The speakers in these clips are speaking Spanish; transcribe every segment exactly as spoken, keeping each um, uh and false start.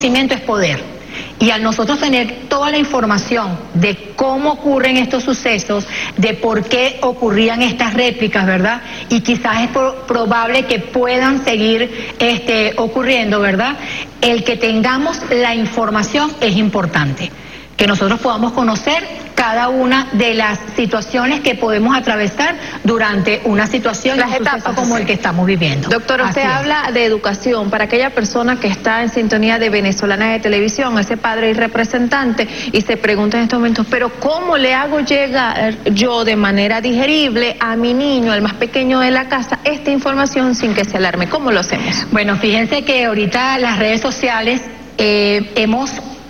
Conocimiento es poder. Y al nosotros tener toda la información de cómo ocurren estos sucesos, de por qué ocurrían estas réplicas, ¿verdad? Y quizás es probable que puedan seguir este, ocurriendo, ¿verdad? El que tengamos la información es importante. Que nosotros podamos conocer cada una de las situaciones que podemos atravesar durante una situación, las etapas como el que estamos viviendo. Doctora, usted habla de educación para aquella persona que está en sintonía de Venezolana de Televisión, ese padre y representante, y se pregunta en estos momentos, pero ¿cómo le hago llegar yo de manera digerible a mi niño, al más pequeño de la casa, esta información sin que se alarme? ¿Cómo lo hacemos? Bueno, fíjense que ahorita las redes sociales eh, hemos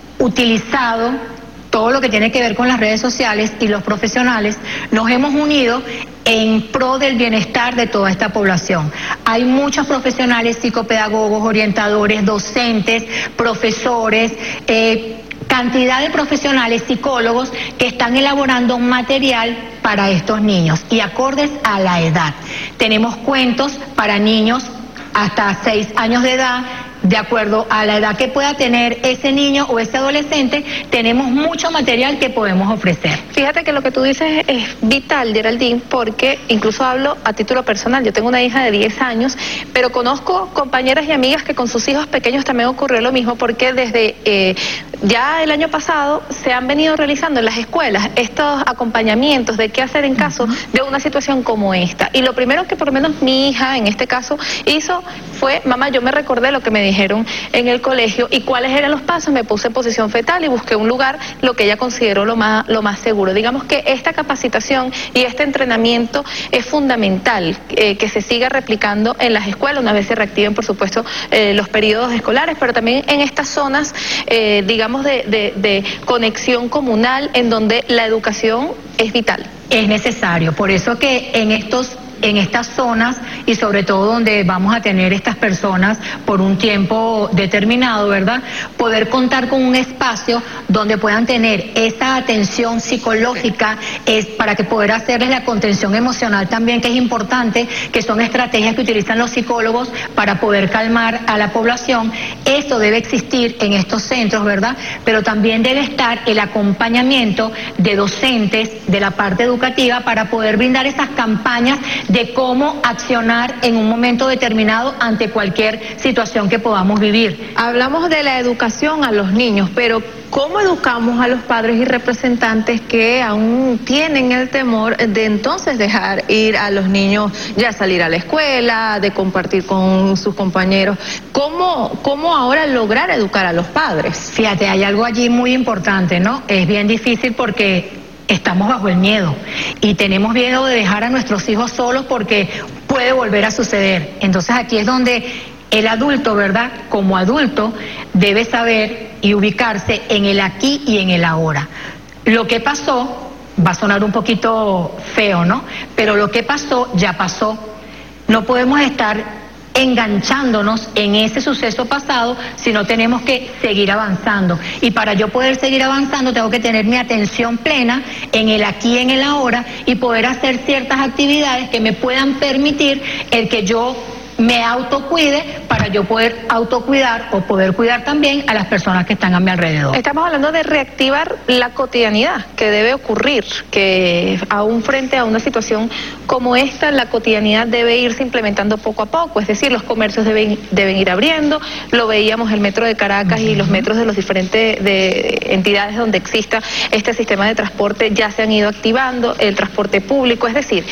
utilizado todo lo que tiene que ver con las redes sociales, y los profesionales nos hemos unido en pro del bienestar de toda esta población. Hay muchos profesionales, psicopedagogos, orientadores, docentes, profesores, eh, cantidad de profesionales, psicólogos que están elaborando material para estos niños y acordes a la edad. Tenemos cuentos para niños hasta seis años de edad. De acuerdo a la edad que pueda tener ese niño o ese adolescente, tenemos mucho material que podemos ofrecer. Fíjate que lo que tú dices es vital, Geraldine, porque incluso hablo a título personal. Yo tengo una hija de diez años, pero conozco compañeras y amigas que con sus hijos pequeños también ocurrió lo mismo, porque desde eh, ya el año pasado se han venido realizando en las escuelas estos acompañamientos de qué hacer en caso uh-huh. de una situación como esta. Y lo primero que por lo menos mi hija en este caso hizo fue, mamá, yo me recordé lo que me dijeron dijeron en el colegio y cuáles eran los pasos, me puse en posición fetal y busqué un lugar, lo que ella consideró lo más, lo más seguro. Digamos que esta capacitación y este entrenamiento es fundamental, eh, que se siga replicando en las escuelas, una vez se reactiven, por supuesto, eh, los periodos escolares, pero también en estas zonas, eh, digamos, de, de, de conexión comunal, en donde la educación es vital. Es necesario, por eso que en estos en estas zonas, y sobre todo donde vamos a tener estas personas por un tiempo determinado, ¿verdad? Poder contar con un espacio donde puedan tener esa atención psicológica, es para que poder hacerles la contención emocional también, que es importante, que son estrategias que utilizan los psicólogos para poder calmar a la población. Eso debe existir en estos centros, ¿verdad? Pero también debe estar el acompañamiento de docentes de la parte educativa para poder brindar esas campañas de cómo accionar en un momento determinado ante cualquier situación que podamos vivir. Hablamos de la educación a los niños, pero ¿cómo educamos a los padres y representantes que aún tienen el temor de entonces dejar ir a los niños, ya salir a la escuela, de compartir con sus compañeros? ¿Cómo, cómo ahora lograr educar a los padres? Fíjate, hay algo allí muy importante, ¿no? Es bien difícil porque estamos bajo el miedo y tenemos miedo de dejar a nuestros hijos solos porque puede volver a suceder. Entonces aquí es donde el adulto, ¿verdad? Como adulto debe saber y ubicarse en el aquí y en el ahora. Lo que pasó va a sonar un poquito feo, ¿no? Pero lo que pasó ya pasó. No podemos estar enganchándonos en ese suceso pasado, sino tenemos que seguir avanzando. Y para yo poder seguir avanzando tengo que tener mi atención plena en el aquí y en el ahora y poder hacer ciertas actividades que me puedan permitir el que yo me autocuide para yo poder autocuidar o poder cuidar también a las personas que están a mi alrededor. Estamos hablando de reactivar la cotidianidad que debe ocurrir, que aún frente a una situación como esta, la cotidianidad debe irse implementando poco a poco, es decir, los comercios deben, deben ir abriendo, lo veíamos el metro de Caracas uh-huh. y los metros de los diferentes de entidades donde exista este sistema de transporte ya se han ido activando, el transporte público, es decir,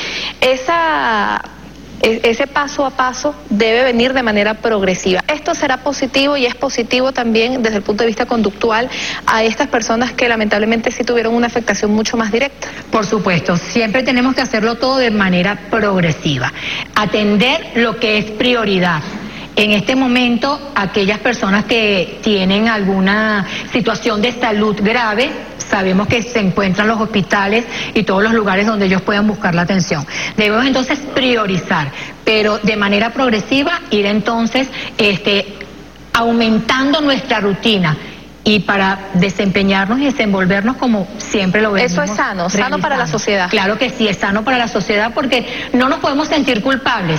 esa... ese paso a paso debe venir de manera progresiva. Esto será positivo y es positivo también desde el punto de vista conductual a estas personas que lamentablemente sí tuvieron una afectación mucho más directa. Por supuesto, siempre tenemos que hacerlo todo de manera progresiva. Atender lo que es prioridad. En este momento, aquellas personas que tienen alguna situación de salud grave, sabemos que se encuentran los hospitales y todos los lugares donde ellos puedan buscar la atención. Debemos entonces priorizar, pero de manera progresiva ir entonces este, aumentando nuestra rutina. Y para desempeñarnos y desenvolvernos como siempre lo vemos. Eso es sano, sano para la sociedad. Claro que sí, es sano para la sociedad porque no nos podemos sentir culpables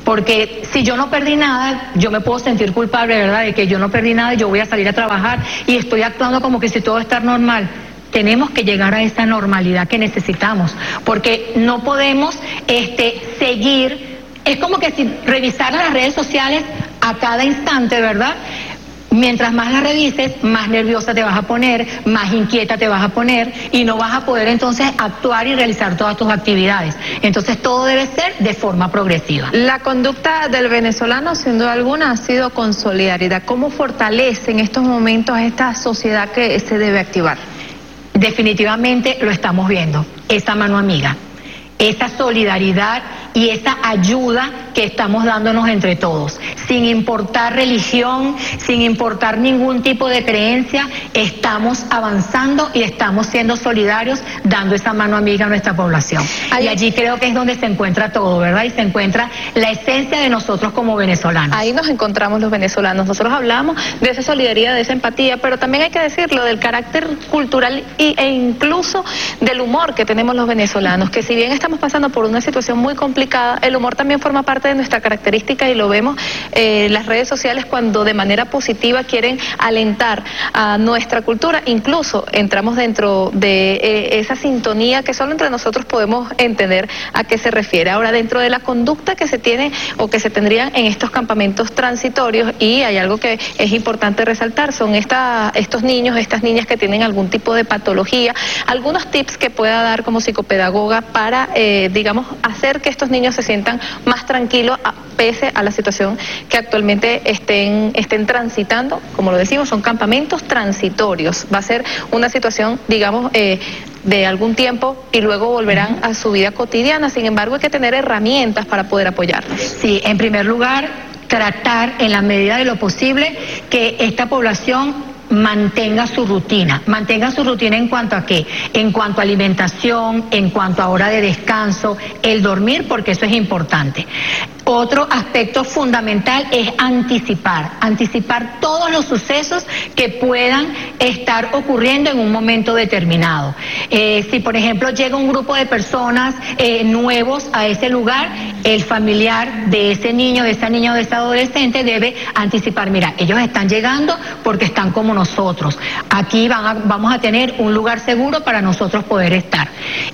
Porque si yo no perdí nada, yo me puedo sentir culpable, ¿verdad?, de que yo no perdí nada y yo voy a salir a trabajar y estoy actuando como que si todo está normal. Tenemos que llegar a esa normalidad que necesitamos, porque no podemos este, seguir, es como que si revisaran las redes sociales a cada instante, ¿verdad? Mientras más la revises, más nerviosa te vas a poner, más inquieta te vas a poner y no vas a poder entonces actuar y realizar todas tus actividades. Entonces todo debe ser de forma progresiva. La conducta del venezolano, sin duda alguna, ha sido con solidaridad. ¿Cómo fortalece en estos momentos esta sociedad que se debe activar? Definitivamente lo estamos viendo, esa mano amiga, esa solidaridad y esa ayuda que estamos dándonos entre todos, sin importar religión, sin importar ningún tipo de creencia, estamos avanzando y estamos siendo solidarios, dando esa mano amiga a nuestra población. Ahí, y allí creo que es donde se encuentra todo, ¿verdad? Y se encuentra la esencia de nosotros como venezolanos. Ahí nos encontramos los venezolanos. Nosotros hablamos de esa solidaridad, de esa empatía, pero también hay que decirlo del carácter cultural y, e incluso del humor que tenemos los venezolanos, que si bien estamos pasando por una situación muy complicada, el humor también forma parte de nuestra característica y lo vemos en eh, las redes sociales cuando de manera positiva quieren alentar a nuestra cultura. Incluso entramos dentro de eh, esa sintonía que solo entre nosotros podemos entender a qué se refiere. Ahora, dentro de la conducta que se tiene o que se tendrían en estos campamentos transitorios, y hay algo que es importante resaltar, son esta, estos niños, estas niñas que tienen algún tipo de patología, algunos tips que pueda dar como psicopedagoga para, eh, digamos, hacer que estos niños se sientan más tranquilos a, pese a la situación que actualmente estén, estén transitando. Como lo decimos, son campamentos transitorios. Va a ser una situación, digamos, eh, de algún tiempo y luego volverán a su vida cotidiana. Sin embargo, hay que tener herramientas para poder apoyarlos. Sí, en primer lugar, tratar en la medida de lo posible que esta población mantenga su rutina, mantenga su rutina en cuanto a qué, en cuanto a alimentación, en cuanto a hora de descanso, el dormir, porque eso es importante. Otro aspecto fundamental es anticipar, anticipar todos los sucesos que puedan estar ocurriendo en un momento determinado. Eh, si por ejemplo llega un grupo de personas eh, nuevos a ese lugar, el familiar de ese niño, de esa niña o de ese adolescente debe anticipar, mira, ellos están llegando porque están como nosotros, aquí van a, vamos a tener un lugar seguro para nosotros poder estar.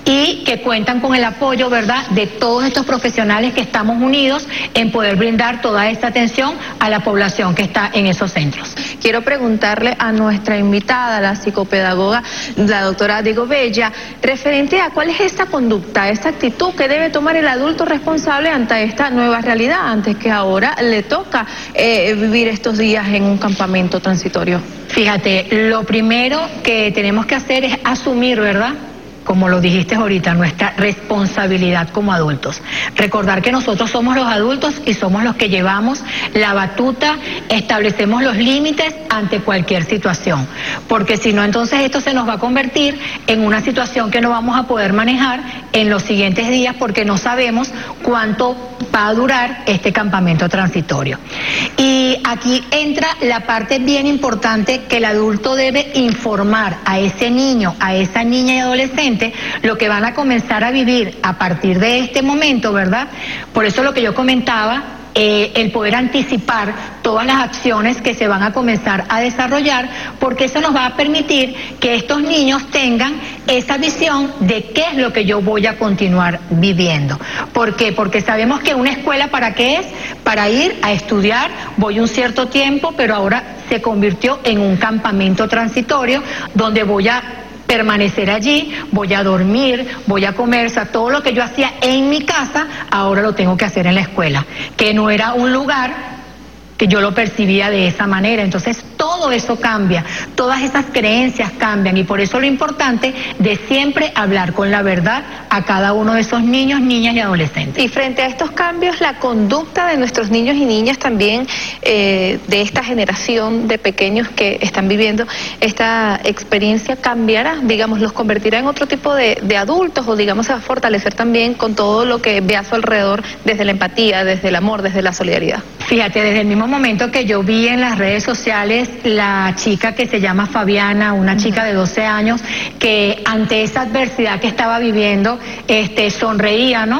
Y que cuentan con el apoyo, ¿verdad?, de todos estos profesionales que estamos unidos en poder brindar toda esta atención a la población que está en esos centros. Quiero preguntarle a nuestra invitada, la psicopedagoga, la doctora Diego Bella, referente a cuál es esta conducta, esta actitud que debe tomar el adulto responsable ante esta nueva realidad, antes que ahora le toca eh, vivir estos días en un campamento transitorio. Fíjate, lo primero que tenemos que hacer es asumir, ¿verdad?, como lo dijiste ahorita, nuestra responsabilidad como adultos. Recordar que nosotros somos los adultos y somos los que llevamos la batuta, establecemos los límites ante cualquier situación. Porque si no, entonces esto se nos va a convertir en una situación que no vamos a poder manejar en los siguientes días porque no sabemos cuánto va a durar este campamento transitorio. Y aquí entra la parte bien importante que el adulto debe informar a ese niño, a esa niña y adolescente lo que van a comenzar a vivir a partir de este momento, ¿verdad? Por eso lo que yo comentaba, eh, el poder anticipar todas las acciones que se van a comenzar a desarrollar, porque eso nos va a permitir que estos niños tengan esa visión de qué es lo que yo voy a continuar viviendo. ¿Por qué? Porque sabemos que una escuela, ¿para qué es? Para ir a estudiar, voy un cierto tiempo, pero ahora se convirtió en un campamento transitorio donde voy a permanecer allí, voy a dormir, voy a comer, o sea, todo lo que yo hacía en mi casa, ahora lo tengo que hacer en la escuela, que no era un lugar que yo lo percibía de esa manera. Entonces todo eso cambia, todas esas creencias cambian, y por eso lo importante de siempre hablar con la verdad a cada uno de esos niños, niñas y adolescentes. Y frente a estos cambios, la conducta de nuestros niños y niñas también, eh, de esta generación de pequeños que están viviendo esta experiencia, cambiará, digamos, los convertirá en otro tipo de, de adultos, o digamos se va a fortalecer también con todo lo que ve a su alrededor, desde la empatía, desde el amor, desde la solidaridad. Fíjate, desde el mismo momento que yo vi en las redes sociales la chica que se llama Fabiana, una chica de doce años, que ante esa adversidad que estaba viviendo, este, sonreía, ¿no?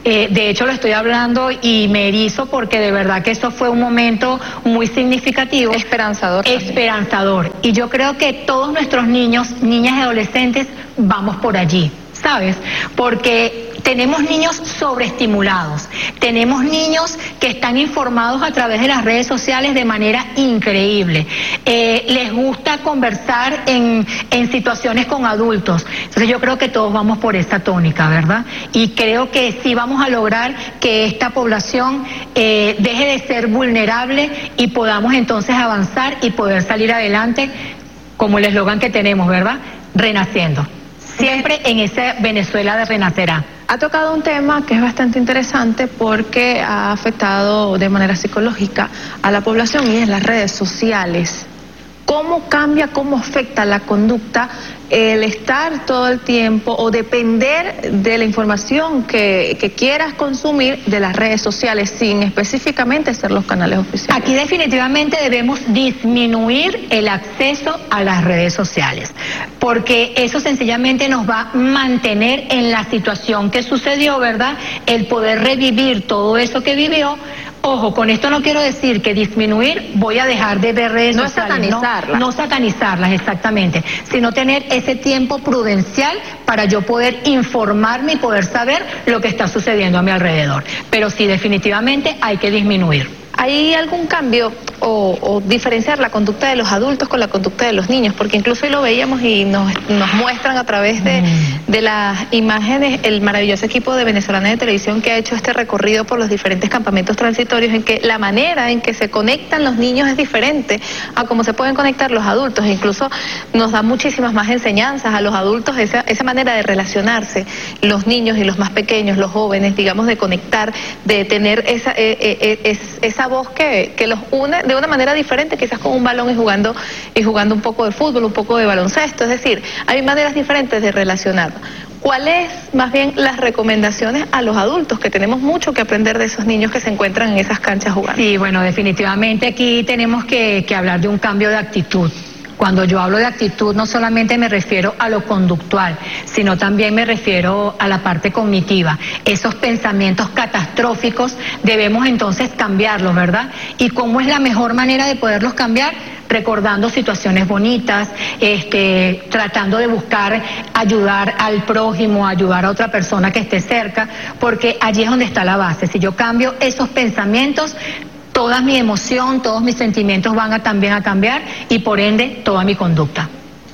Eh, de hecho, lo estoy hablando y me erizo porque de verdad que eso fue un momento muy significativo. Esperanzador. Esperanzador. Y yo creo que todos nuestros niños, niñas y adolescentes, vamos por allí, ¿sabes? Porque tenemos niños sobreestimulados, tenemos niños que están informados a través de las redes sociales de manera increíble, eh, les gusta conversar en, en situaciones con adultos. Entonces yo creo que todos vamos por esta tónica, ¿verdad? Y creo que sí vamos a lograr que esta población eh, deje de ser vulnerable y podamos entonces avanzar y poder salir adelante como el eslogan que tenemos, ¿verdad? Renaciendo. Siempre en esa Venezuela de renacerá. Ha tocado un tema que es bastante interesante porque ha afectado de manera psicológica a la población y es las redes sociales. ¿Cómo cambia, cómo afecta la conducta el estar todo el tiempo o depender de la información que, que quieras consumir de las redes sociales sin específicamente ser los canales oficiales? Aquí definitivamente debemos disminuir el acceso a las redes sociales, porque eso sencillamente nos va a mantener en la situación que sucedió, ¿verdad? El poder revivir todo eso que vivió. Ojo, con esto no quiero decir que disminuir, voy a dejar de ver redes no sociales. Satanizarlas. No, no satanizarlas, exactamente, sino tener ese tiempo prudencial para yo poder informarme y poder saber lo que está sucediendo a mi alrededor. Pero sí, definitivamente hay que disminuir. ¿Hay algún cambio o, o diferenciar la conducta de los adultos con la conducta de los niños? Porque incluso hoy lo veíamos y nos, nos muestran a través de, mm. de las imágenes el maravilloso equipo de Venezolana de Televisión que ha hecho este recorrido por los diferentes campamentos transitorios, en que la manera en que se conectan los niños es diferente a cómo se pueden conectar los adultos. E incluso nos da muchísimas más enseñanzas a los adultos, esa, esa manera de relacionarse, los niños y los más pequeños, los jóvenes, digamos, de conectar, de tener esa, eh, eh, eh, esa voz que, que los une de una manera diferente, quizás con un balón y jugando y jugando un poco de fútbol, un poco de baloncesto. Es decir, hay maneras diferentes de relacionar. ¿Cuáles más bien las recomendaciones a los adultos, que tenemos mucho que aprender de esos niños que se encuentran en esas canchas jugando? Sí, bueno, definitivamente aquí tenemos que, que hablar de un cambio de actitud. Cuando yo hablo de actitud no solamente me refiero a lo conductual, sino también me refiero a la parte cognitiva. Esos pensamientos catastróficos debemos entonces cambiarlos, ¿verdad? ¿Y cómo es la mejor manera de poderlos cambiar? Recordando situaciones bonitas, este, tratando de buscar ayudar al prójimo, ayudar a otra persona que esté cerca, porque allí es donde está la base. Si yo cambio esos pensamientos, toda mi emoción, todos mis sentimientos van a también a cambiar y por ende toda mi conducta.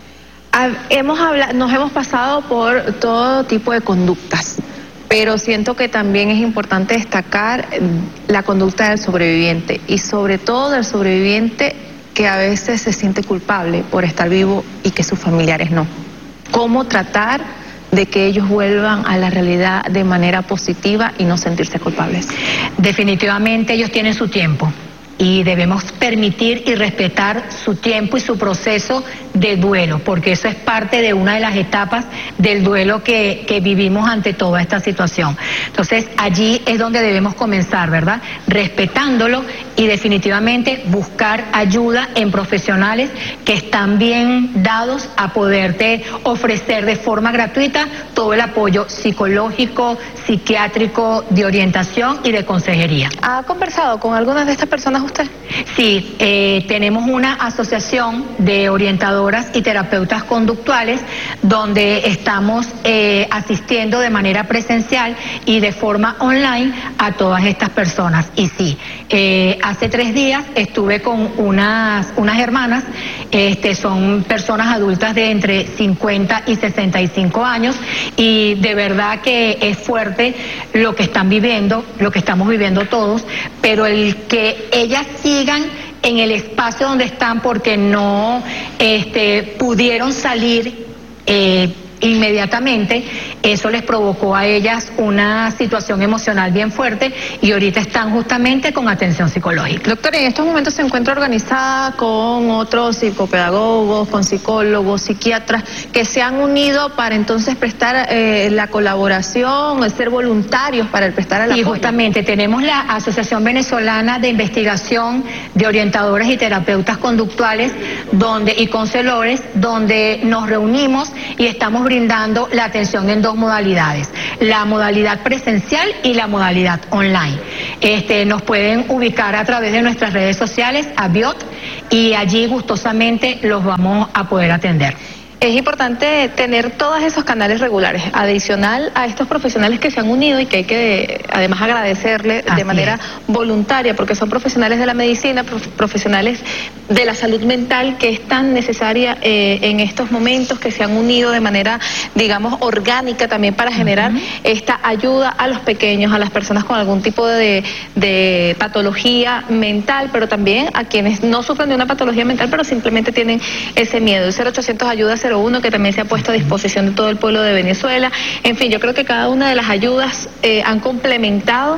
Hemos hablado, nos hemos pasado por todo tipo de conductas, pero siento que también es importante destacar la conducta del sobreviviente y sobre todo del sobreviviente que a veces se siente culpable por estar vivo y que sus familiares no. ¿Cómo tratar de que ellos vuelvan a la realidad de manera positiva y no sentirse culpables? Definitivamente ellos tienen su tiempo y debemos permitir y respetar su tiempo y su proceso de duelo, porque eso es parte de una de las etapas del duelo que, que vivimos ante toda esta situación. Entonces allí es donde debemos comenzar, ¿verdad? Respetándolo y definitivamente buscar ayuda en profesionales que están bien dados a poderte ofrecer de forma gratuita todo el apoyo psicológico, psiquiátrico, de orientación y de consejería. ¿Ha conversado con algunas de estas personas usted? Sí, eh, tenemos una asociación de orientadoras y terapeutas conductuales donde estamos eh, asistiendo de manera presencial y de forma online a todas estas personas. Y sí, eh, hace tres días estuve con unas, unas hermanas, este, son personas adultas de entre cincuenta y sesenta y cinco años y de verdad que es fuerte lo que están viviendo, lo que estamos viviendo todos, pero el que ellas sigan en el espacio donde están porque no este, pudieron salir eh, inmediatamente, eso les provocó a ellas una situación emocional bien fuerte y ahorita están justamente con atención psicológica. Doctora, en estos momentos se encuentra organizada con otros psicopedagogos, con psicólogos, psiquiatras, que se han unido para entonces prestar eh, la colaboración, ser voluntarios para el prestar el apoyo. Y justamente tenemos la Asociación Venezolana de Investigación de Orientadoras y Terapeutas Conductuales donde y Conselores, donde nos reunimos y estamos brindando la atención en dos modalidades, la modalidad presencial y la modalidad online. Este, nos pueden ubicar a través de nuestras redes sociales, Abiot, y allí gustosamente los vamos a poder atender. Es importante tener todos esos canales regulares, adicional a estos profesionales que se han unido y que hay que además agradecerle Así de manera es. voluntaria, porque son profesionales de la medicina, prof profesionales de la salud mental, que es tan necesaria eh, en estos momentos, que se han unido de manera, digamos, orgánica también para generar uh-huh. esta ayuda a los pequeños, a las personas con algún tipo de, de patología mental, pero también a quienes no sufren de una patología mental, pero simplemente tienen ese miedo. El cero ochocientos ayuda cero uno, que también se ha puesto a disposición de todo el pueblo de Venezuela. En fin, yo creo que cada una de las ayudas eh, han complementado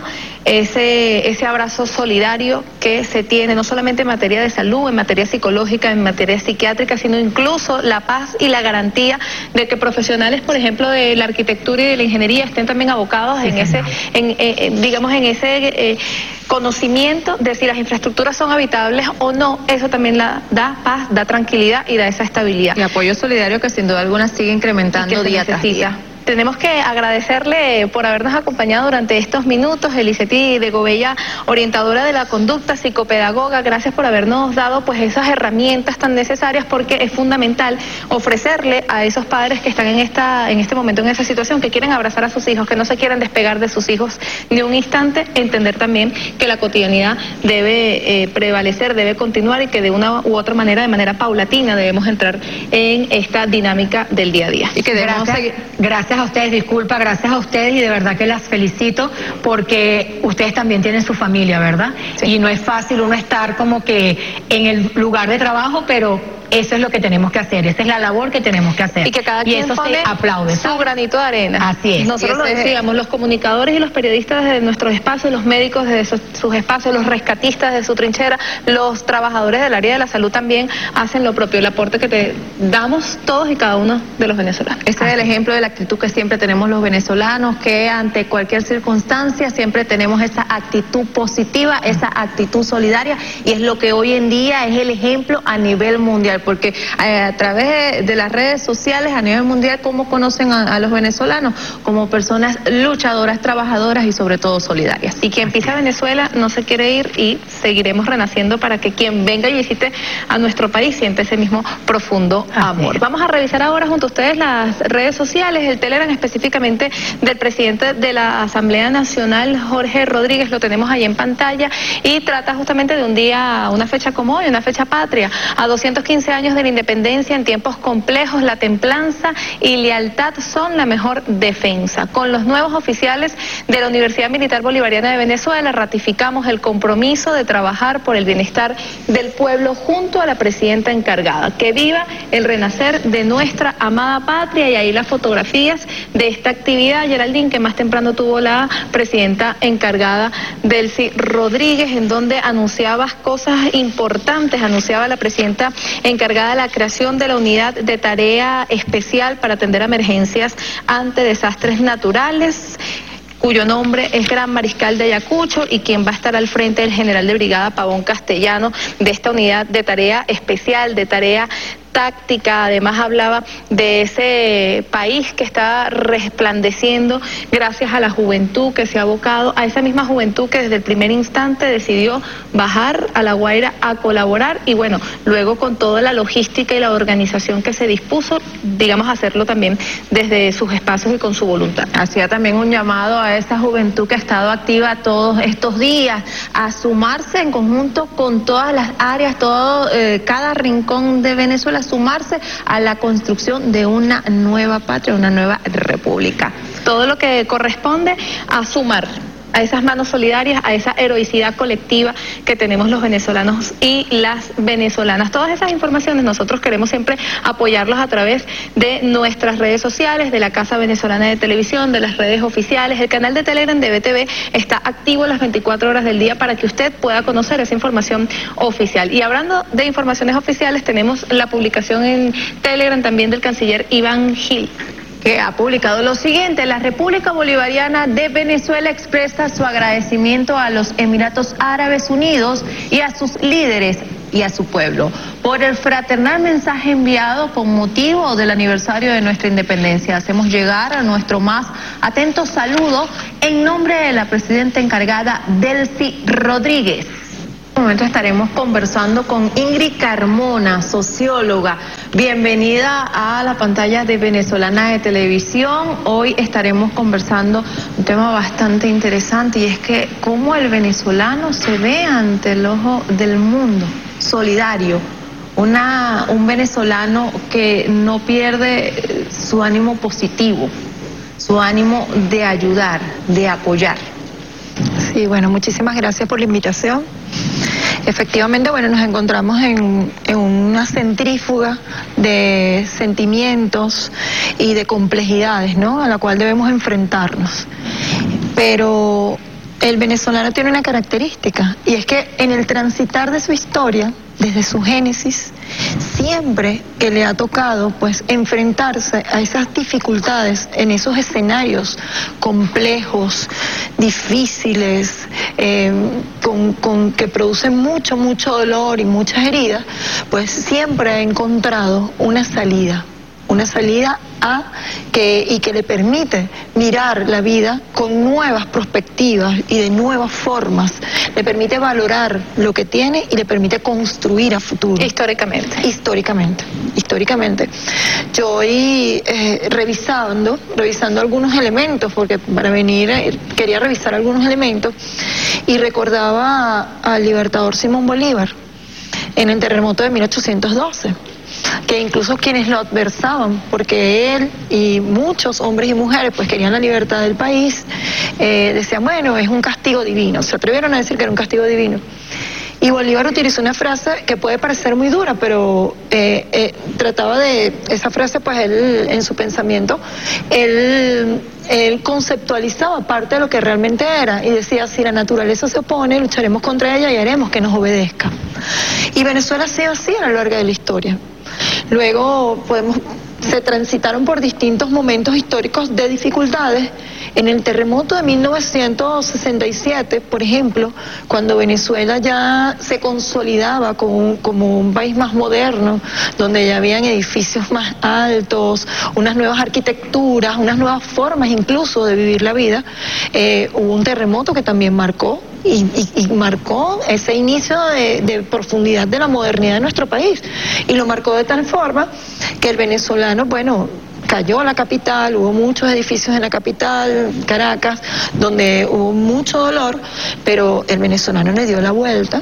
ese, ese abrazo solidario que se tiene, no solamente en materia de salud, en materia psicológica, en materia psiquiátrica, sino incluso la paz y la garantía de que profesionales, por ejemplo, de la arquitectura y de la ingeniería estén también abocados sí, en ese, en, en, digamos, en ese eh, conocimiento de si las infraestructuras son habitables o no. Eso también la, da paz, da tranquilidad y da esa estabilidad. Y apoyo solidario que sin duda alguna sigue incrementando día tras día. Tenemos que agradecerle por habernos acompañado durante estos minutos, Eliseti de Gobella, orientadora de la conducta, psicopedagoga. Gracias por habernos dado pues esas herramientas tan necesarias, porque es fundamental ofrecerle a esos padres que están en esta en este momento en esa situación, que quieren abrazar a sus hijos, que no se quieren despegar de sus hijos ni un instante, entender también que la cotidianidad debe eh, prevalecer, debe continuar, y que de una u otra manera, de manera paulatina, debemos entrar en esta dinámica del día a día. Y que debemos gracias, seguir. Gracias a ustedes, disculpa, gracias a ustedes, y de verdad que las felicito, porque ustedes también tienen su familia, ¿verdad? Sí. Y no es fácil uno estar como que en el lugar de trabajo, pero eso es lo que tenemos que hacer, esa es la labor que tenemos que hacer. Y que cada quien y eso pone se aplaude, su granito de arena. Así es. Nosotros lo decíamos, los comunicadores y los periodistas desde nuestros espacios, los médicos desde sus, sus espacios, los rescatistas de su trinchera, los trabajadores del área de la salud también hacen lo propio, el aporte que te damos todos y cada uno de los venezolanos. Este es el ejemplo de la actitud que siempre tenemos los venezolanos, que ante cualquier circunstancia siempre tenemos esa actitud positiva, esa actitud solidaria, y es lo que hoy en día es el ejemplo a nivel mundial, porque eh, a través de, de las redes sociales a nivel mundial, ¿cómo conocen a, a los venezolanos? Como personas luchadoras, trabajadoras y sobre todo solidarias. Y quien pisa Venezuela no se quiere ir, y seguiremos renaciendo para que quien venga y visite a nuestro país sienta ese mismo profundo amor. Vamos a revisar ahora junto a ustedes las redes sociales, el Telegram específicamente del presidente de la Asamblea Nacional, Jorge Rodríguez, lo tenemos ahí en pantalla, y trata justamente de un día, una fecha como hoy, una fecha patria, a doscientos quince años de la independencia. En tiempos complejos, la templanza y lealtad son la mejor defensa. Con los nuevos oficiales de la Universidad Militar Bolivariana de Venezuela ratificamos el compromiso de trabajar por el bienestar del pueblo junto a la presidenta encargada. Que viva el renacer de nuestra amada patria. Y ahí las fotografías de esta actividad, Geraldine, que más temprano tuvo la presidenta encargada, Delcy Rodríguez, en donde anunciaba cosas importantes. Anunciaba la presidenta encargada de la creación de la unidad de tarea especial para atender emergencias ante desastres naturales, cuyo nombre es Gran Mariscal de Ayacucho, y quien va a estar al frente del general de brigada Pavón Castellano, de esta unidad de tarea especial, de tarea táctica. Además hablaba de ese país que está resplandeciendo gracias a la juventud que se ha abocado, a esa misma juventud que desde el primer instante decidió bajar a La Guaira a colaborar, y bueno, luego con toda la logística y la organización que se dispuso, digamos, hacerlo también desde sus espacios y con su voluntad. Hacía también un llamado a esa juventud que ha estado activa todos estos días a sumarse en conjunto con todas las áreas, todo eh, cada rincón de Venezuela, sumarse a la construcción de una nueva patria, una nueva república. Todo lo que corresponde a sumar a esas manos solidarias, a esa heroicidad colectiva que tenemos los venezolanos y las venezolanas. Todas esas informaciones nosotros queremos siempre apoyarlos a través de nuestras redes sociales, de la Casa Venezolana de Televisión, de las redes oficiales. El canal de Telegram de B T V está activo las veinticuatro horas del día para que usted pueda conocer esa información oficial. Y hablando de informaciones oficiales, tenemos la publicación en Telegram también del canciller Iván Gil, que ha publicado lo siguiente: la República Bolivariana de Venezuela expresa su agradecimiento a los Emiratos Árabes Unidos y a sus líderes y a su pueblo, por el fraternal mensaje enviado con motivo del aniversario de nuestra independencia. Hacemos llegar a nuestro más atento saludo en nombre de la presidenta encargada, Delcy Rodríguez. En un momento estaremos conversando con Ingrid Carmona, socióloga. Bienvenida a la pantalla de Venezolana de Televisión. Hoy estaremos conversando un tema bastante interesante, y es que cómo el venezolano se ve ante el ojo del mundo, solidario. Una, un venezolano que no pierde su ánimo positivo, su ánimo de ayudar, de apoyar. Sí, bueno, muchísimas gracias por la invitación. Efectivamente, bueno, nos encontramos en, en una centrífuga de sentimientos y de complejidades, ¿no?, a la cual debemos enfrentarnos. Pero el venezolano tiene una característica, y es que en el transitar de su historia, desde su génesis, siempre que le ha tocado pues enfrentarse a esas dificultades en esos escenarios complejos, difíciles, eh, con, con que producen mucho, mucho dolor y muchas heridas, pues siempre ha encontrado una salida, una salida a que y que le permite mirar la vida con nuevas perspectivas y de nuevas formas, le permite valorar lo que tiene y le permite construir a futuro. Históricamente. Históricamente, históricamente. Yo hoy eh, revisando, revisando algunos elementos, porque para venir eh, quería revisar algunos elementos, y recordaba al libertador Simón Bolívar en el terremoto de mil ochocientos doce. Que incluso quienes lo adversaban, porque él y muchos hombres y mujeres pues querían la libertad del país, eh, decían, bueno, es un castigo divino, se atrevieron a decir que era un castigo divino. Y Bolívar utilizó una frase que puede parecer muy dura, pero eh, eh, trataba de, esa frase pues él en su pensamiento, él, él conceptualizaba parte de lo que realmente era, y decía, si la naturaleza se opone, lucharemos contra ella y haremos que nos obedezca. Y Venezuela ha sido así a lo largo de la historia. Luego podemos, se transitaron por distintos momentos históricos de dificultades. En el terremoto de mil novecientos sesenta y siete, por ejemplo, cuando Venezuela ya se consolidaba como un, como un país más moderno, donde ya habían edificios más altos, unas nuevas arquitecturas, unas nuevas formas incluso de vivir la vida, eh, hubo un terremoto que también marcó Y, y, y marcó ese inicio de, de profundidad de la modernidad de nuestro país, y lo marcó de tal forma que el venezolano, bueno, cayó a la capital, hubo muchos edificios en la capital, Caracas, donde hubo mucho dolor, pero el venezolano le dio la vuelta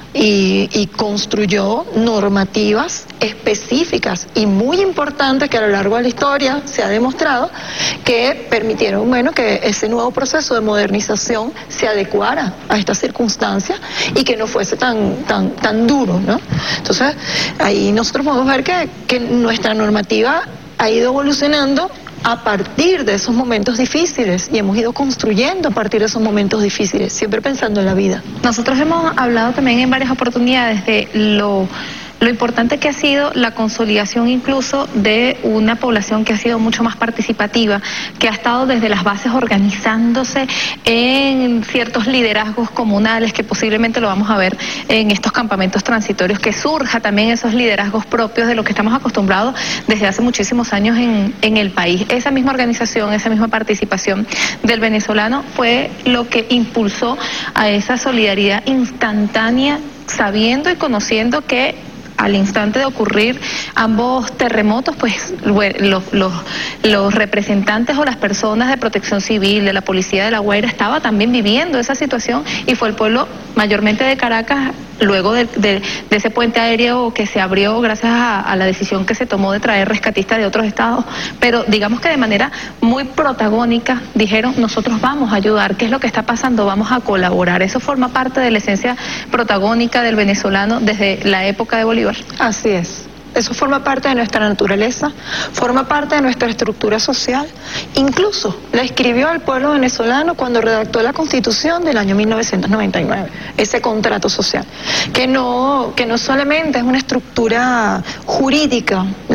y, y construyó normativas específicas y muy importantes que a lo largo de la historia se ha demostrado que permitieron, bueno, que ese nuevo proceso de modernización se adecuara a estas circunstancias y que no fuese tan tan tan duro, ¿no? Entonces, ahí nosotros podemos ver que, que nuestra normativa ha ido evolucionando a partir de esos momentos difíciles, y hemos ido construyendo a partir de esos momentos difíciles, siempre pensando en la vida. Nosotros hemos hablado también en varias oportunidades de lo... lo importante que ha sido la consolidación incluso de una población que ha sido mucho más participativa, que ha estado desde las bases organizándose en ciertos liderazgos comunales, que posiblemente lo vamos a ver en estos campamentos transitorios, que surja también esos liderazgos propios de lo que estamos acostumbrados desde hace muchísimos años en, en el país. Esa misma organización, esa misma participación del venezolano fue lo que impulsó a esa solidaridad instantánea, sabiendo y conociendo que al instante de ocurrir ambos terremotos, pues los, los, los representantes o las personas de Protección Civil, de la Policía de La Guaira, estaba también viviendo esa situación, y fue el pueblo mayormente de Caracas, luego de, de, de ese puente aéreo que se abrió gracias a, a la decisión que se tomó de traer rescatistas de otros estados, pero digamos que de manera muy protagónica dijeron, nosotros vamos a ayudar, ¿qué es lo que está pasando? Vamos a colaborar. Eso forma parte de la esencia protagónica del venezolano desde la época de Bolívar. Así es. Eso forma parte de nuestra naturaleza, forma parte de nuestra estructura social. Incluso la escribió el pueblo venezolano cuando redactó la Constitución del año mil novecientos noventa y nueve, ese contrato social, que no, que no solamente es una estructura jurídica,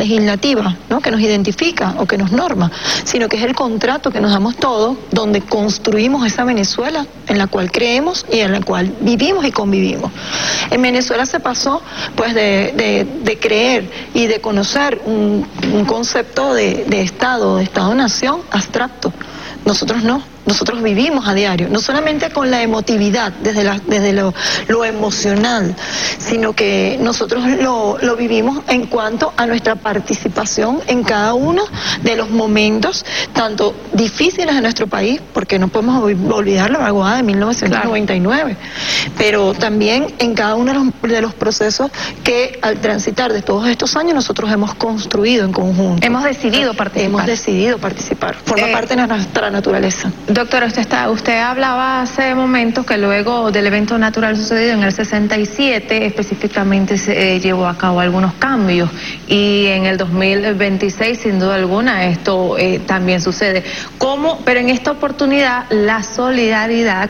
legislativa, ¿no?, que nos identifica o que nos norma, sino que es el contrato que nos damos todos, donde construimos esa Venezuela en la cual creemos y en la cual vivimos y convivimos. En Venezuela se pasó pues de, de, de creer y de conocer un, un concepto de, de Estado, de Estado-nación abstracto. Nosotros no. Nosotros vivimos a diario, no solamente con la emotividad, desde, la, desde lo, lo emocional, sino que nosotros lo, lo vivimos en cuanto a nuestra participación en cada uno de los momentos, tanto difíciles de nuestro país, porque no podemos olvidar la vaguada de mil novecientos noventa y nueve, claro, pero también en cada uno de los, de los procesos que al transitar de todos estos años nosotros hemos construido en conjunto. Hemos decidido participar. Hemos decidido participar, forma eh, parte de nuestra naturaleza. Doctora, usted, está, usted hablaba hace momentos que luego del evento natural sucedido en el sesenta y siete, específicamente se eh, llevó a cabo algunos cambios, y en el dos mil veintiséis, sin duda alguna, esto eh, también sucede. ¿Cómo? Pero en esta oportunidad, la solidaridad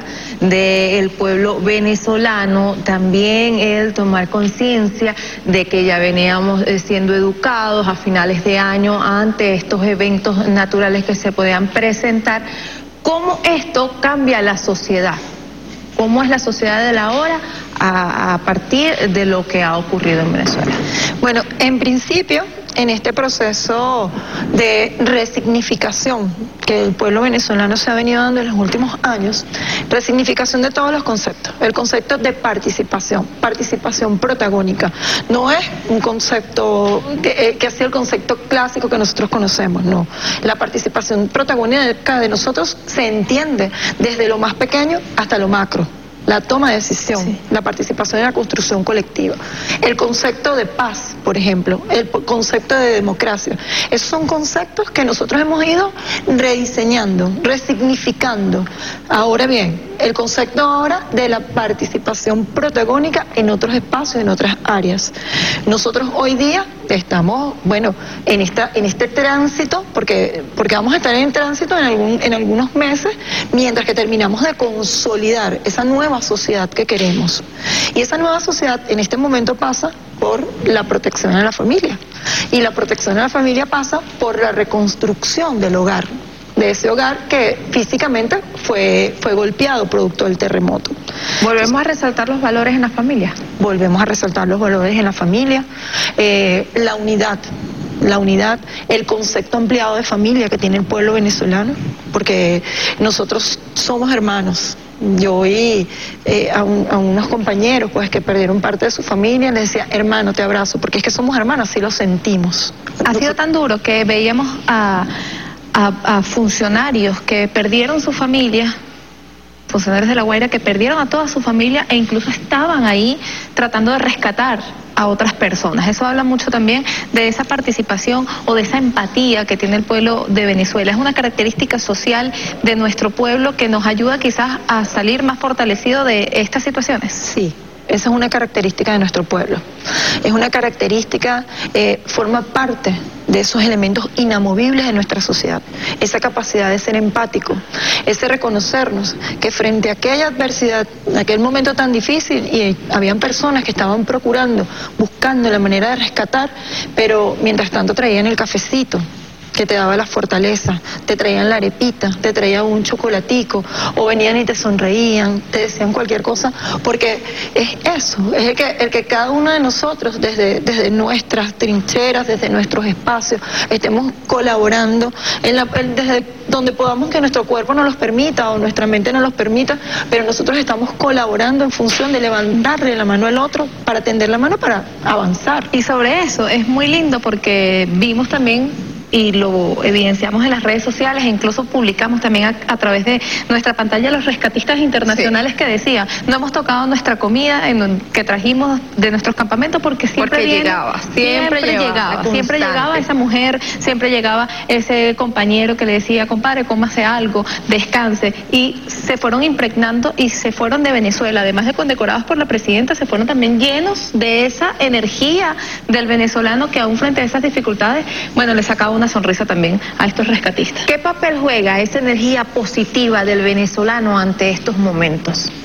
del pueblo venezolano, también el tomar conciencia de que ya veníamos eh, siendo educados a finales de año ante estos eventos naturales que se podían presentar. ¿Cómo esto cambia la sociedad? ¿Cómo es la sociedad de la hora a, a partir de lo que ha ocurrido en Venezuela? Bueno, en principio, en este proceso de resignificación que el pueblo venezolano se ha venido dando en los últimos años, resignificación de todos los conceptos, el concepto de participación, participación protagónica, no es un concepto que, que ha sido el concepto clásico que nosotros conocemos, no, la participación protagónica de nosotros se entiende desde lo más pequeño hasta lo macro. La toma de decisión, sí, la participación en la construcción colectiva, el concepto de paz, por ejemplo, el concepto de democracia. Esos son conceptos que nosotros hemos ido rediseñando, resignificando. Ahora bien, el concepto ahora de la participación protagónica en otros espacios, en otras áreas. Nosotros hoy día estamos, bueno, en esta en este tránsito, porque porque vamos a estar en tránsito en algún en algunos meses, mientras que terminamos de consolidar esa nueva sociedad que queremos. Y esa nueva sociedad en este momento pasa por la protección a la familia. Y la protección a la familia pasa por la reconstrucción del hogar, de ese hogar que físicamente fue, fue golpeado producto del terremoto. ¿Volvemos a resaltar los valores en la familia? Volvemos a resaltar los valores en la familia, eh, la unidad, la unidad, el concepto ampliado de familia que tiene el pueblo venezolano, porque nosotros somos hermanos. Yo oí eh, a, un, a unos compañeros pues que perdieron parte de su familia, les decía, hermano, te abrazo, porque es que somos hermanos, así lo sentimos. Ha sido tan duro que veíamos a... A, a funcionarios que perdieron su familia, funcionarios de La Guaira que perdieron a toda su familia e incluso estaban ahí tratando de rescatar a otras personas. Eso habla mucho también de esa participación o de esa empatía que tiene el pueblo de Venezuela. Es una característica social de nuestro pueblo que nos ayuda quizás a salir más fortalecido de estas situaciones. Sí. Esa es una característica de nuestro pueblo. Es una característica, eh, forma parte de esos elementos inamovibles de nuestra sociedad. Esa capacidad de ser empático, ese reconocernos que frente a aquella adversidad, en aquel momento tan difícil, y habían personas que estaban procurando, buscando la manera de rescatar, pero mientras tanto traían el cafecito que te daba la fortaleza, te traían la arepita, te traían un chocolatico, o venían y te sonreían, te decían cualquier cosa, porque es eso, es el que, el que cada uno de nosotros, desde, desde nuestras trincheras, desde nuestros espacios, estemos colaborando en la, desde donde podamos, que nuestro cuerpo nos los permita o nuestra mente nos los permita, pero nosotros estamos colaborando en función de levantarle la mano al otro para tender la mano para avanzar. Y sobre eso es muy lindo porque vimos también y lo evidenciamos en las redes sociales e incluso publicamos también a, a través de nuestra pantalla los rescatistas internacionales, sí, que decían, no hemos tocado nuestra comida en, que trajimos de nuestros campamentos porque siempre porque viene, llegaba, siempre, siempre llegaba, siempre llegaba esa mujer, siempre llegaba ese compañero que le decía, compadre, cómase algo, descanse, y se fueron impregnando y se fueron de Venezuela, además de condecorados por la presidenta, se fueron también llenos de esa energía del venezolano que aún frente a esas dificultades, bueno, le sacaba una sonrisa también a estos rescatistas. ¿Qué papel juega esa energía positiva del venezolano ante estos momentos?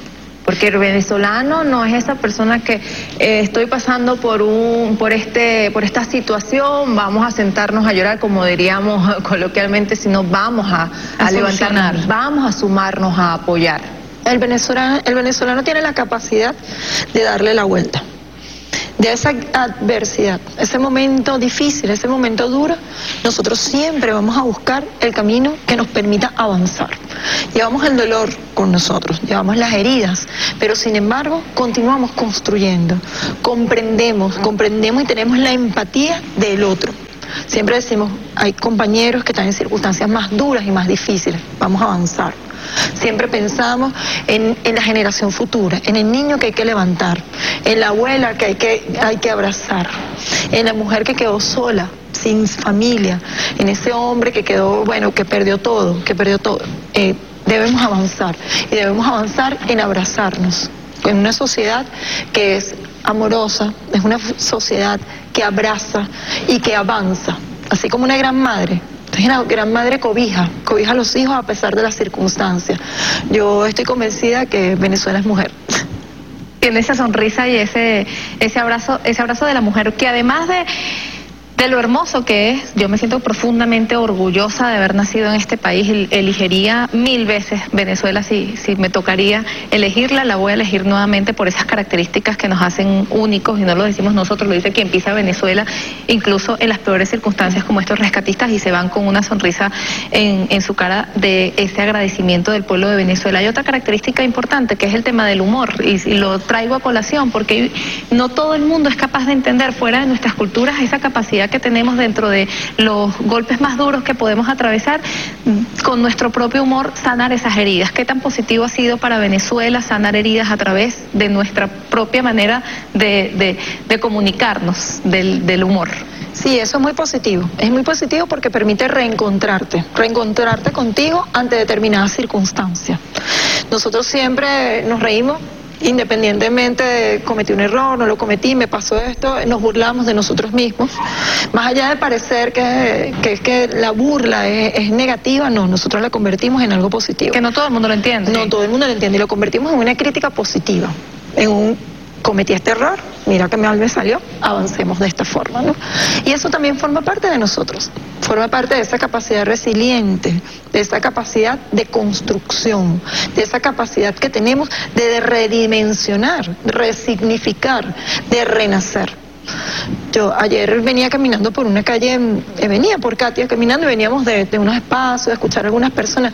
Porque el venezolano no es esa persona que eh, estoy pasando por un, por este, por esta situación, vamos a sentarnos a llorar, como diríamos coloquialmente, sino vamos a, a, a levantarnos, vamos a sumarnos, a apoyar. El venezolano, el venezolano tiene la capacidad de darle la vuelta. De esa adversidad, ese momento difícil, ese momento duro, nosotros siempre vamos a buscar el camino que nos permita avanzar. Llevamos el dolor con nosotros, llevamos las heridas, pero sin embargo continuamos construyendo, comprendemos, comprendemos y tenemos la empatía del otro. Siempre decimos, hay compañeros que están en circunstancias más duras y más difíciles, vamos a avanzar. Siempre pensamos en, en la generación futura, en el niño que hay que levantar, en la abuela que hay que, hay que abrazar, en la mujer que quedó sola, sin familia, en ese hombre que quedó, bueno, que perdió todo, que perdió todo. Eh, debemos avanzar y debemos avanzar en abrazarnos, en una sociedad que es amorosa, es una sociedad que abraza y que avanza, así como una gran madre. Una gran madre cobija, cobija a los hijos a pesar de las circunstancias. Yo estoy convencida que Venezuela es mujer. Tiene esa sonrisa y ese, ese abrazo, ese abrazo de la mujer, que además de, de lo hermoso que es, yo me siento profundamente orgullosa de haber nacido en este país. Elegiría mil veces Venezuela si, si me tocaría elegirla, la voy a elegir nuevamente por esas características que nos hacen únicos, y no lo decimos nosotros, lo dice quien pisa Venezuela, incluso en las peores circunstancias como estos rescatistas, y se van con una sonrisa en, en su cara de ese agradecimiento del pueblo de Venezuela. Hay otra característica importante que es el tema del humor, y, y lo traigo a colación porque no todo el mundo es capaz de entender fuera de nuestras culturas esa capacidad que tenemos dentro de los golpes más duros que podemos atravesar, con nuestro propio humor sanar esas heridas. ¿Qué tan positivo ha sido para Venezuela sanar heridas a través de nuestra propia manera de, de, de comunicarnos, del, del humor? Sí, eso es muy positivo, es muy positivo porque permite reencontrarte, reencontrarte contigo ante determinadas circunstancias. Nosotros siempre nos reímos, independientemente de cometí un error, no lo cometí, me pasó esto, nos burlamos de nosotros mismos. Más allá de parecer que, que, que la burla es, es negativa, no, nosotros la convertimos en algo positivo. Que no todo el mundo lo entiende. No todo el mundo lo entiende, y lo convertimos en una crítica positiva, en un cometí este error, mira que mal me salió, avancemos de esta forma, ¿no? Y eso también forma parte de nosotros, forma parte de esa capacidad resiliente, de esa capacidad de construcción, de esa capacidad que tenemos de redimensionar, resignificar, de renacer. Yo ayer venía caminando por una calle, eh, venía por Katia caminando y veníamos de, de unos espacios, de escuchar a algunas personas.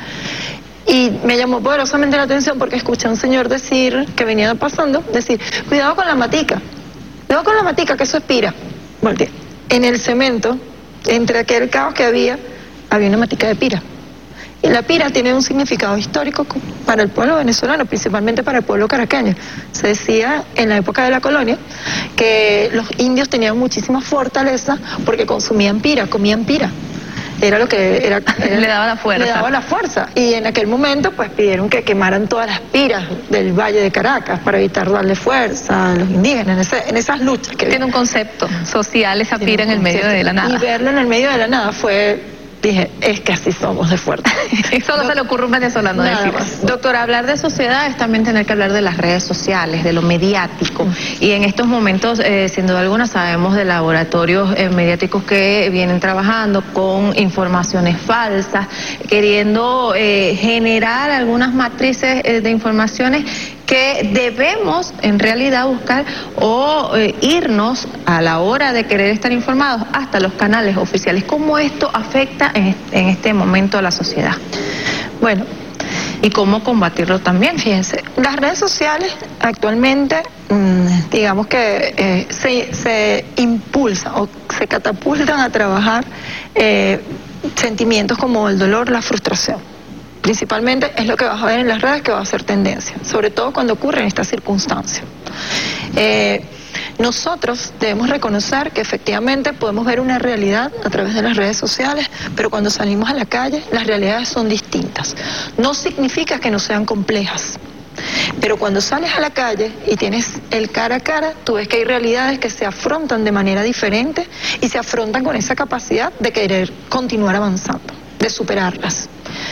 Y me llamó poderosamente la atención porque escuché a un señor decir, que venía pasando, decir, cuidado con la matica, cuidado con la matica, que eso es pira. Volteé. En el cemento, entre aquel caos que había, había una matica de pira. Y la pira tiene un significado histórico para el pueblo venezolano, principalmente para el pueblo caraqueño. Se decía en la época de la colonia que los indios tenían muchísima fortaleza porque consumían pira, comían pira. Era lo que era, era, le daba la fuerza. Le daba la fuerza. Y en aquel momento pues pidieron que quemaran todas las piras del Valle de Caracas para evitar darle fuerza a los indígenas en, ese, en esas luchas. Que tiene un concepto social esa pira en el medio de la nada. Y verlo en el medio de la nada fue... Dije, es que así somos de fuerte. Eso no se le ocurre a un venezolano decir. Doctora, hablar de sociedad es también tener que hablar de las redes sociales, de lo mediático. Y en estos momentos, eh, sin duda alguna, sabemos de laboratorios eh, mediáticos que vienen trabajando con informaciones falsas, queriendo eh, generar algunas matrices eh, de informaciones que debemos en realidad buscar o eh, irnos a la hora de querer estar informados hasta los canales oficiales. ¿Cómo esto afecta en, en este momento a la sociedad? Bueno, y cómo combatirlo también. Fíjense, las redes sociales actualmente, mmm, digamos que eh, se, se impulsan o se catapultan a trabajar eh, sentimientos como el dolor, la frustración. Principalmente es lo que vas a ver en las redes que va a ser tendencia, sobre todo cuando ocurre en estas circunstancias. Eh, nosotros debemos reconocer que efectivamente podemos ver una realidad a través de las redes sociales, pero cuando salimos a la calle las realidades son distintas. No significa que no sean complejas, pero cuando sales a la calle y tienes el cara a cara, tú ves que hay realidades que se afrontan de manera diferente y se afrontan con esa capacidad de querer continuar avanzando. de superarlas.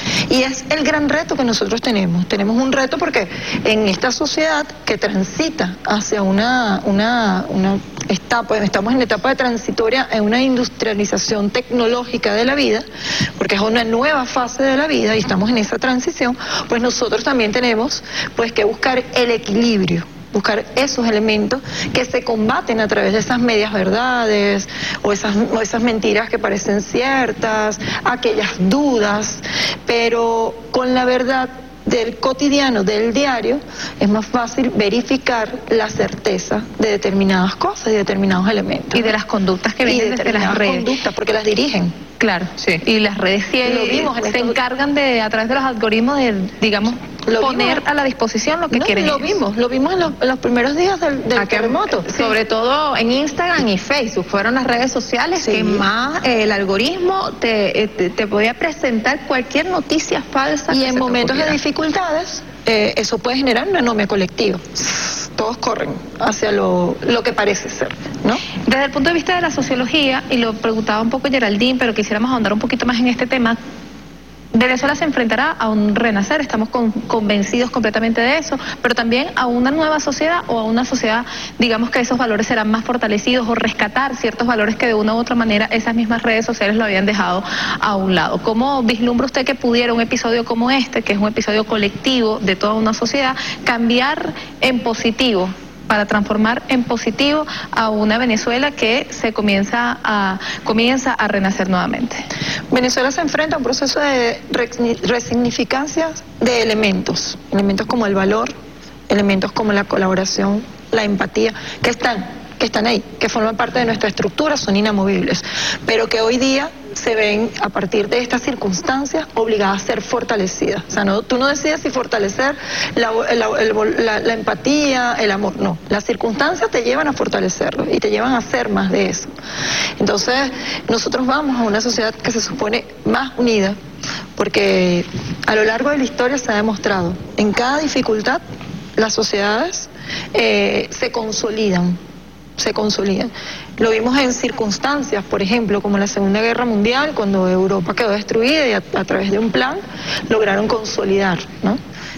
Y es el gran reto que nosotros tenemos. Tenemos un reto porque en esta sociedad que transita hacia una, una, una etapa, estamos en la etapa de transitoria en una industrialización tecnológica de la vida, porque es una nueva fase de la vida y estamos en esa transición, pues nosotros también tenemos pues que buscar el equilibrio, buscar esos elementos que se combaten a través de esas medias verdades o esas, o esas mentiras que parecen ciertas, aquellas dudas, pero con la verdad del cotidiano, del diario, es más fácil verificar la certeza de determinadas cosas y determinados elementos. Y de las conductas que vienen desde las redes. Conductas, porque las dirigen. Claro, sí. Y las redes sí, lo vimos en se estos... encargan de, a través de los algoritmos, de, digamos, lo poner vimos, a la disposición lo que no, quieren. Lo vimos, lo vimos en los, en los primeros días del, del terremoto. Sí. Sobre todo en Instagram y Facebook, fueron las redes sociales sí. que más eh, el algoritmo te, te, te podía presentar cualquier noticia falsa. Y en momentos de dificultades, eh, eso puede generar una anomia colectiva. Todos corren hacia lo, lo que parece ser, ¿no? Desde el punto de vista de la sociología, y lo preguntaba un poco Geraldine, pero quisiéramos ahondar un poquito más en este tema, Venezuela se enfrentará a un renacer, estamos con, convencidos completamente de eso, pero también a una nueva sociedad o a una sociedad, digamos que esos valores serán más fortalecidos o rescatar ciertos valores que de una u otra manera esas mismas redes sociales lo habían dejado a un lado. ¿Cómo vislumbra usted que pudiera un episodio como este, que es un episodio colectivo de toda una sociedad, cambiar en positivo, para transformar en positivo a una Venezuela que se comienza a comienza a renacer nuevamente? Venezuela se enfrenta a un proceso de resignificancia de elementos, elementos como el valor, elementos como la colaboración, la empatía, que están, que están ahí, que forman parte de nuestra estructura, son inamovibles, pero que hoy día se ven a partir de estas circunstancias obligadas a ser fortalecidas. O sea, no, tú no decides si fortalecer la, la, el, la, la empatía, el amor, no. Las circunstancias te llevan a fortalecerlo y te llevan a hacer más de eso. Entonces, nosotros vamos a una sociedad que se supone más unida, porque a lo largo de la historia se ha demostrado, en cada dificultad, las sociedades eh, se consolidan. se consolidan. Lo vimos en circunstancias, por ejemplo, como la Segunda Guerra Mundial, cuando Europa quedó destruida y a, a través de un plan lograron consolidar, ¿no?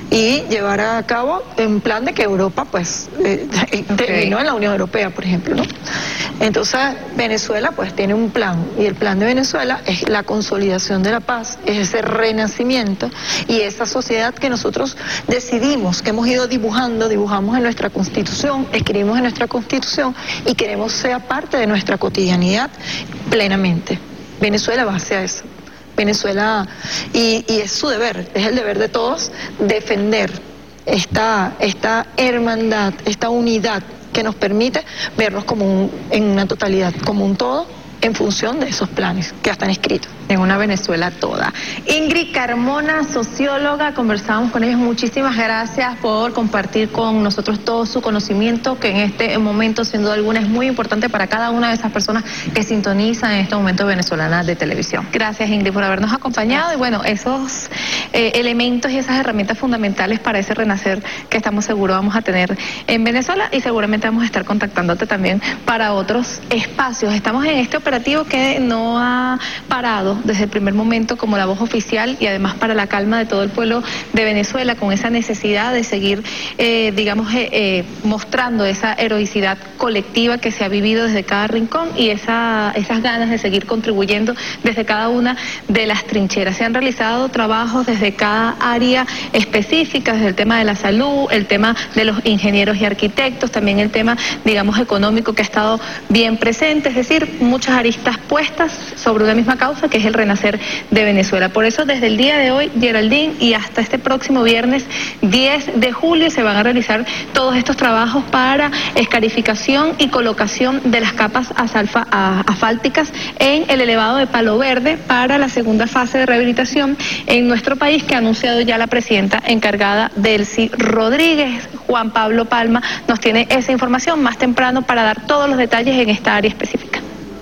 Y llevar a cabo un plan de que Europa, pues, eh, okay. terminó en la Unión Europea, por ejemplo, ¿no? Entonces, Venezuela, pues, tiene un plan, y el plan de Venezuela es la consolidación de la paz, es ese renacimiento, y esa sociedad que nosotros decidimos, que hemos ido dibujando, dibujamos en nuestra Constitución, escribimos en nuestra Constitución, y queremos sea parte de nuestra cotidianidad plenamente. Venezuela va hacia eso. Venezuela, y, y es su deber, es el deber de todos, defender esta, esta hermandad, esta unidad que nos permite vernos como un, en una totalidad, como un todo, en función de esos planes que ya están escritos. En una Venezuela toda. Ingrid Carmona, socióloga, conversamos con ella. Muchísimas gracias por compartir con nosotros todo su conocimiento, que en este momento, sin duda alguna, es muy importante para cada una de esas personas que sintonizan en este momento Venezolana de Televisión. Gracias, Ingrid, por habernos acompañado. Gracias. Y bueno, esos eh, elementos y esas herramientas fundamentales para ese renacer que estamos seguros vamos a tener en Venezuela, y seguramente vamos a estar contactándote también para otros espacios. Estamos en este operativo que no ha parado desde el primer momento como la voz oficial, y además para la calma de todo el pueblo de Venezuela, con esa necesidad de seguir, eh, digamos, eh, eh, mostrando esa heroicidad colectiva que se ha vivido desde cada rincón, y esa, esas ganas de seguir contribuyendo desde cada una de las trincheras. Se han realizado trabajos desde cada área específica, desde el tema de la salud, el tema de los ingenieros y arquitectos, también el tema, digamos, económico, que ha estado bien presente, es decir, muchas aristas puestas sobre una misma causa, que es el renacer de Venezuela. Por eso, desde el día de hoy, Geraldine, y hasta este próximo viernes diez de julio, se van a realizar todos estos trabajos para escarificación y colocación de las capas asalfa, a, asfálticas en el elevado de Palo Verde para la segunda fase de rehabilitación en nuestro país, que ha anunciado ya la presidenta encargada, Delcy Rodríguez. Juan Pablo Palma nos tiene esa información más temprano para dar todos los detalles en esta área específica.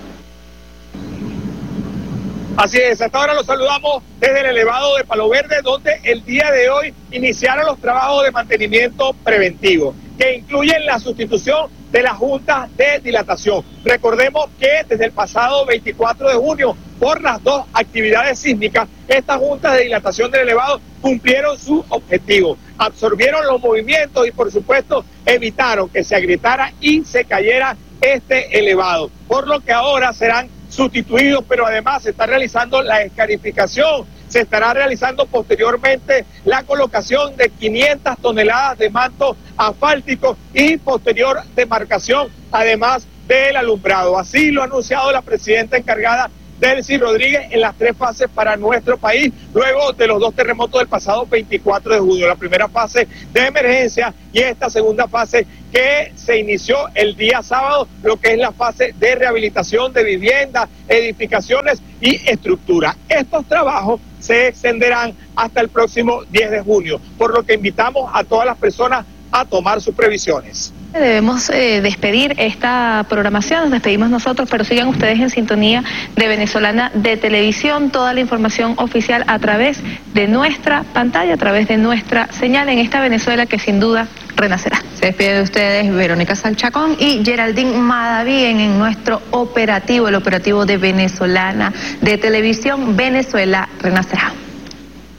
Así es, hasta ahora los saludamos desde el elevado de Palo Verde, donde el día de hoy iniciaron los trabajos de mantenimiento preventivo, que incluyen la sustitución de la Junta de Dilatación. Recordemos que desde el pasado veinticuatro de junio, por las dos actividades sísmicas, estas juntas de dilatación del elevado cumplieron su objetivo, absorbieron los movimientos y por supuesto evitaron que se agrietara y se cayera este elevado, por lo que ahora serán sustituidos, pero además se está realizando la escarificación, se estará realizando posteriormente la colocación de quinientas toneladas de manto asfáltico y posterior demarcación, además del alumbrado. Así lo ha anunciado la presidenta encargada, Delcy Rodríguez, en las tres fases para nuestro país, luego de los dos terremotos del pasado veinticuatro de junio, la primera fase de emergencia y esta segunda fase que se inició el día sábado, lo que es la fase de rehabilitación de viviendas, edificaciones y estructura. Estos trabajos se extenderán hasta el próximo diez de junio, por lo que invitamos a todas las personas a tomar sus previsiones. Debemos eh, despedir esta programación, nos despedimos nosotros, pero sigan ustedes en sintonía de Venezolana de Televisión, toda la información oficial a través de nuestra pantalla, a través de nuestra señal en esta Venezuela que sin duda renacerá. Se despide de ustedes Verónica Salchacón y Geraldine Madaví en, en nuestro operativo, el operativo de Venezolana de Televisión, Venezuela renacerá.